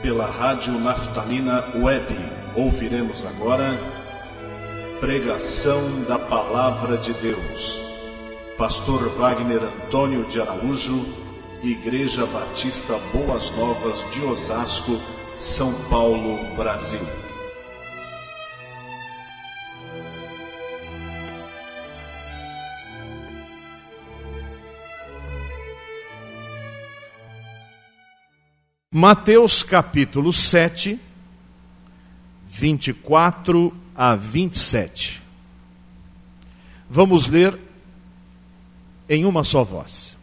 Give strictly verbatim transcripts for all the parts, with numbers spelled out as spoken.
pela Rádio Naftalina Web, ouviremos agora Pregação da Palavra de Deus. Pastor Wagner Antônio de Araújo, Igreja Batista Boas Novas de Osasco, São Paulo, Brasil. Mateus capítulo sete, vinte e quatro a vinte e sete. Vamos ler em uma só voz.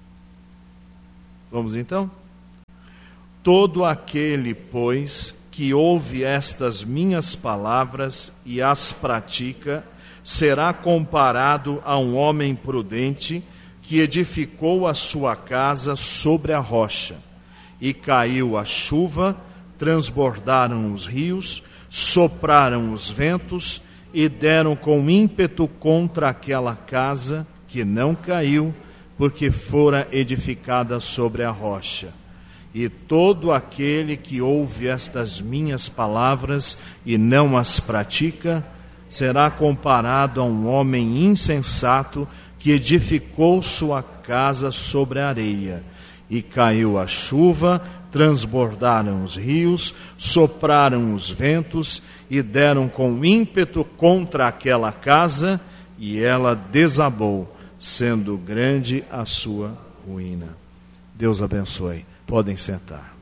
Vamos então? Todo aquele, pois, que ouve estas minhas palavras e as pratica, será comparado a um homem prudente que edificou a sua casa sobre a rocha. E caiu a chuva, transbordaram os rios, sopraram os ventos e deram com ímpeto contra aquela casa, que não caiu, porque fora edificada sobre a rocha. E todo aquele que ouve estas minhas palavras e não as pratica, será comparado a um homem insensato que edificou sua casa sobre a areia. E caiu a chuva, transbordaram os rios, sopraram os ventos e deram com ímpeto contra aquela casa, e ela desabou, sendo grande a sua ruína. Deus abençoe. Podem sentar.